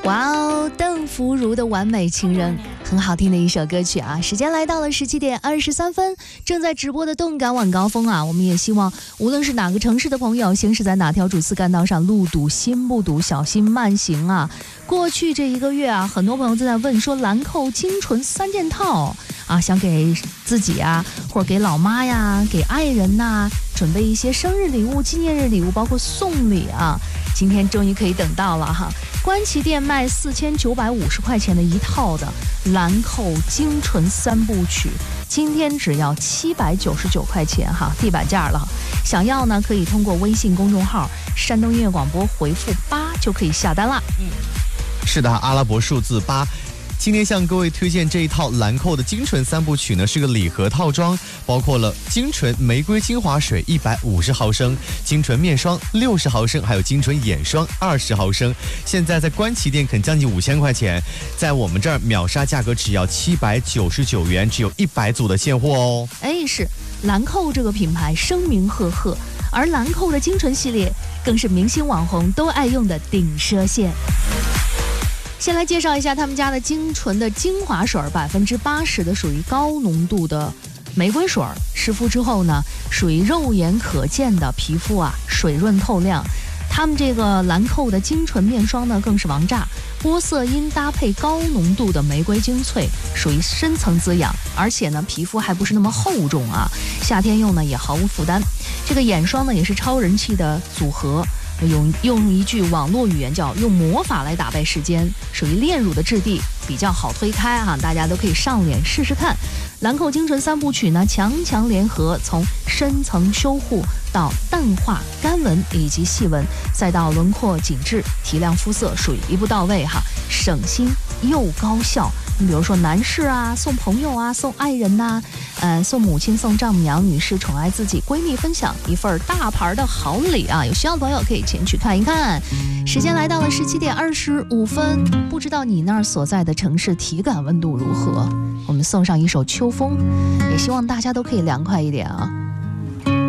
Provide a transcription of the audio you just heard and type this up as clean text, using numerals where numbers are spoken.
哇哦，邓福如的《完美情人》很好听的一首歌曲啊！时间来到了17点23分，正在直播的动感晚高峰啊！我们也希望无论是哪个城市的朋友，行驶在哪条主次干道上，路堵心不堵，小心慢行啊！过去这1个月啊，很多朋友都在问说兰蔻精纯3件套啊，想给自己啊，或者给老妈呀，给爱人呐，准备一些生日礼物、纪念日礼物，包括送礼啊。今天终于可以等到了哈！官旗店卖4950块钱的一套的兰蔻精纯3部曲，今天只要799块钱哈，地板价了。想要呢，可以通过微信公众号山东音乐广播回复8就可以下单啦。 是的，阿拉伯数字8。今天向各位推荐这一套兰蔻的精纯3部曲呢，是个礼盒套装，包括了精纯玫瑰精华水150毫升、精纯面霜60毫升，还有精纯眼霜20毫升。现在在官旗店肯将近5000块钱，在我们这儿秒杀价格只要799元，只有100组的现货哦。 是兰蔻这个品牌声名赫赫，而兰蔻的精纯系列更是明星网红都爱用的顶奢线。先来介绍一下他们家的精纯的精华水，80%的属于高浓度的玫瑰水，湿敷之后呢，属于肉眼可见的皮肤啊，水润透亮。他们这个兰蔻的精纯面霜呢，更是王炸，玻色因搭配高浓度的玫瑰精粹，属于深层滋养，而且呢，皮肤还不是那么厚重啊，夏天用呢也毫无负担。这个眼霜呢，也是超人气的组合。用一句网络语言叫用魔法来打败时间，属于炼乳的质地，比较好推开啊，大家都可以上脸试试看。兰蔻精纯3部曲呢，强联合，从深层修护到淡化干纹以及细纹，再到轮廓紧致提亮肤色，属于一步到位哈，省心又高效。你比如说男士啊，送朋友啊，送爱人呐，送母亲、送丈母娘、女士宠爱自己、闺蜜分享一份大牌的好礼啊！有需要的朋友可以前去看一看。时间来到了17点25分，不知道你那儿所在的城市体感温度如何？我们送上一首秋风，也希望大家都可以凉快一点啊。